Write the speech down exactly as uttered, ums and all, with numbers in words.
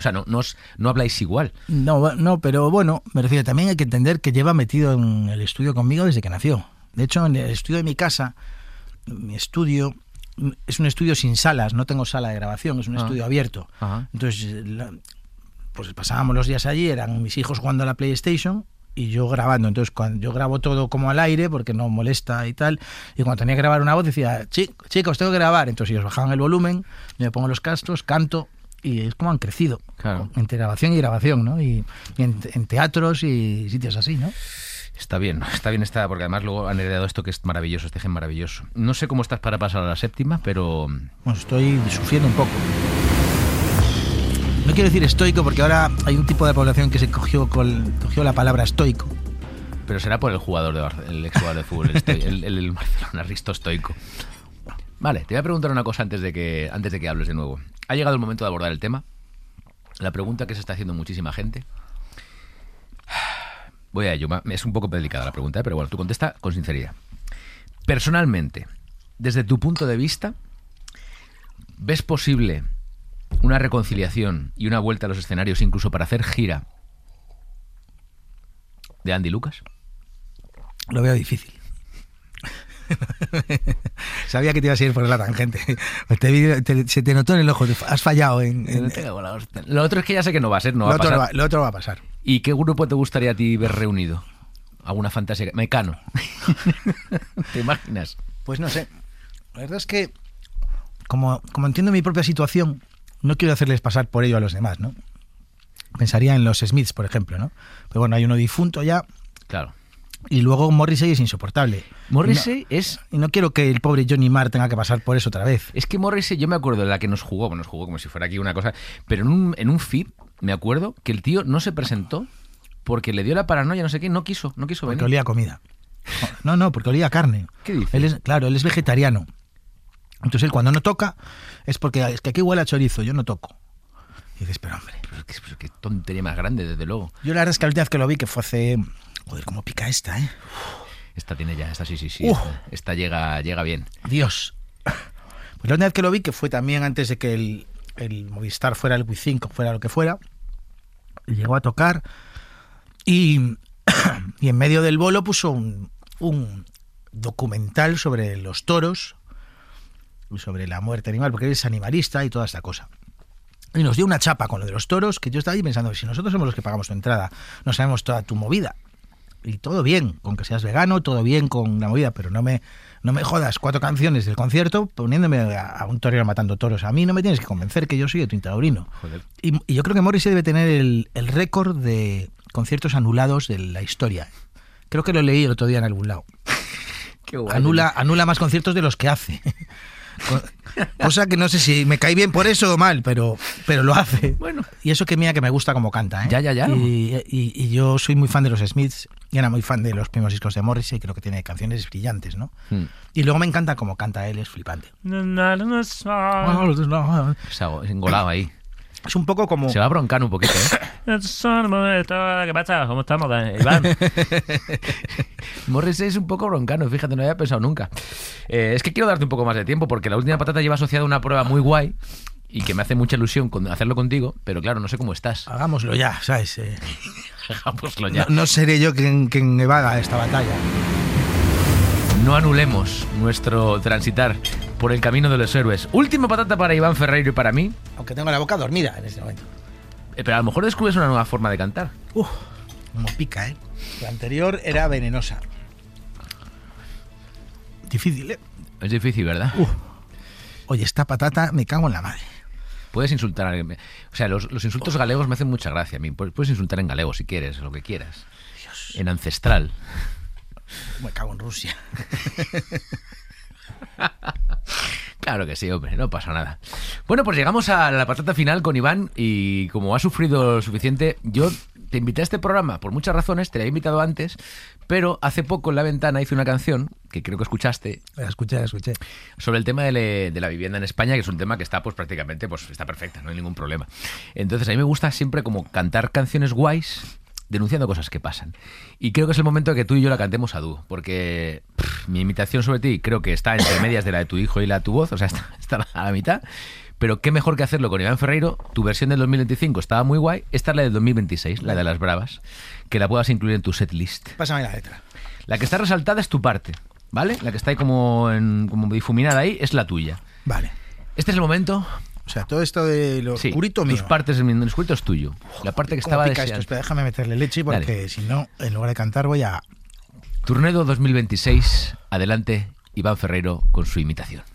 O sea, no, no, os, no habláis igual. No, no, pero bueno, me refiero, también hay que entender que lleva metido en el estudio conmigo desde que nació. De hecho, en el estudio de mi casa, mi estudio es un estudio sin salas, no tengo sala de grabación, es un ah. estudio abierto. Ajá. Entonces, la, pues pasábamos los días allí, eran mis hijos jugando a la PlayStation y yo grabando. Entonces, cuando yo grabo todo como al aire porque no molesta y tal, y cuando tenía que grabar una voz decía, chicos, tengo que grabar. Entonces ellos bajaban el volumen, yo me pongo los cascos, canto, y es como han crecido, claro, entre grabación y grabación, ¿no? Y, y en, en teatros y sitios así, ¿no? Está bien, está bien, está, porque además luego han heredado esto que es maravilloso, este gen maravilloso. No sé cómo estás para pasar a la séptima, pero... Bueno, estoy sufriendo un poco. No quiero decir estoico porque ahora hay un tipo de población que se cogió, con, cogió la palabra estoico. Pero será por el jugador de Barcelona, el exjugador de fútbol, el, estoico, el, el, el Barcelona, Risto Stoico. Vale, te voy a preguntar una cosa antes de que antes de que hables de nuevo. Ha llegado el momento de abordar el tema. La pregunta que se está haciendo muchísima gente. Voy a ello. Es un poco delicada la pregunta, pero bueno, tú contesta con sinceridad. Personalmente, desde tu punto de vista, ¿ves posible una reconciliación y una vuelta a los escenarios incluso para hacer gira de Andy Lucas? Lo veo difícil. Sabía que te ibas a ir por la tangente. Te, te, se te notó en el ojo. Has fallado en, en... Lo otro es que ya sé que no va a ser, no va a pasar. Lo, lo otro va a pasar. ¿Y qué grupo te gustaría a ti ver reunido? ¿Alguna fantasía? Mecano. ¿Te imaginas? Pues no sé. La verdad es que como, como entiendo mi propia situación, no quiero hacerles pasar por ello a los demás, ¿no? Pensaría en los Smiths, por ejemplo, ¿no? Pero bueno, hay uno difunto ya. Claro. Y luego Morrissey es insoportable. Morrissey no, es... Y no quiero que el pobre Johnny Marr tenga que pasar por eso otra vez. Es que Morrissey, yo me acuerdo de la que nos jugó, bueno, nos jugó como si fuera aquí una cosa, pero en un, en un feed, me acuerdo que el tío no se presentó porque le dio la paranoia, no sé qué, no quiso, no quiso venir. Porque olía a comida. No, no, porque olía a carne. ¿Qué dices? Él es, claro, él es vegetariano. Entonces él cuando no toca es porque es que aquí huele a chorizo, yo no toco. Y dices, pero hombre... Pero qué, pero qué tontería más grande, desde luego. Yo la verdad es que la última vez que lo vi, que fue hace... Joder, cómo pica esta, ¿eh? Esta tiene ya, esta sí, sí, sí. Uh, esta, esta llega, llega bien. Dios. Pues la última vez que lo vi, que fue también antes de que el, el Movistar fuera el Wii cinco, fuera lo que fuera, llegó a tocar y, y en medio del bolo puso un, un documental sobre los toros, sobre la muerte animal, porque él es animalista y toda esta cosa. Y nos dio una chapa con lo de los toros, que yo estaba ahí pensando, si nosotros somos los que pagamos tu entrada, no sabemos toda tu movida. Y todo bien, con que seas vegano, todo bien con la movida, pero no me, no me jodas cuatro canciones del concierto poniéndome a, a un torero matando toros. A mí no me tienes que convencer que yo soy tu taurino. Y, y yo creo que Morrissey debe tener el, el récord de conciertos anulados de la historia. Creo que lo leí el otro día en algún lado. Qué guay. Anula, anula más conciertos de los que hace. Cosa que no sé si me cae bien por eso o mal, pero, pero lo hace. Bueno. Y eso que mira que me gusta como canta, ¿eh? Ya, ya, ya. Y, y, y yo soy muy fan de los Smiths y era muy fan de los primeros discos de Morrissey, creo que tiene canciones brillantes, ¿no? Hmm. Y luego me encanta cómo canta él, es flipante. Es engolado ahí. Es un poco como... Se va a broncar un poquito, ¿eh? ¿Qué pasa? ¿Cómo estamos, Iván? Morrissey es un poco broncano, fíjate, no había pensado nunca. Eh, es que quiero darte un poco más de tiempo porque la última patata lleva asociada una prueba muy guay y que me hace mucha ilusión con hacerlo contigo, pero claro, no sé cómo estás. Hagámoslo ya, ¿sabes? Eh, Hagámoslo ya. No, no seré yo quien, quien evada esta batalla. No anulemos nuestro transitar por el camino de los héroes. Última patata para Iván Ferreiro y para mí. Aunque tengo la boca dormida en este momento. Eh, pero a lo mejor descubres una nueva forma de cantar. Uf, como pica, ¿eh? La anterior era venenosa. Difícil, ¿eh? Es difícil, ¿verdad? Uf. Oye, esta patata me cago en la madre. Puedes insultar a alguien. O sea, los, los insultos galegos me hacen mucha gracia a mí. Puedes insultar en galego si quieres, lo que quieras. Dios. En ancestral. Me cago en Rusia. Claro que sí, hombre, no pasa nada. Bueno, pues llegamos a la patata final con Iván y como ha sufrido lo suficiente, yo te invité a este programa por muchas razones, te la he invitado antes, pero hace poco en La Ventana hice una canción que creo que escuchaste. La escuché, la escuché. Sobre el tema de, le, de la vivienda en España, que es un tema que está pues prácticamente, pues está perfecta, no hay ningún problema. Entonces a mí me gusta siempre como cantar canciones guays denunciando cosas que pasan. Y creo que es el momento de que tú y yo la cantemos a dúo, porque pff, mi imitación sobre ti creo que está entre medias de la de tu hijo y la de tu voz, o sea, está, está a la mitad, pero qué mejor que hacerlo con Iván Ferreiro. Tu versión del dos mil veinticinco estaba muy guay. Esta es la del dos mil veintiséis, la de las bravas, que la puedas incluir en tu setlist. Pásame la letra. La que está resaltada es tu parte, ¿vale? La que está ahí como, en, como difuminada ahí es la tuya. Vale. Este es el momento. O sea, todo esto de lo Sí, oscurito mío. tus partes del lo oscurito es tuyo. La parte que ¿Cómo estaba pica esto? deseando. Espera, déjame meterle leche porque Dale. si no, en lugar de cantar voy a... Turnedo dos mil veintiséis. Adelante, Iván Ferreiro con su imitación.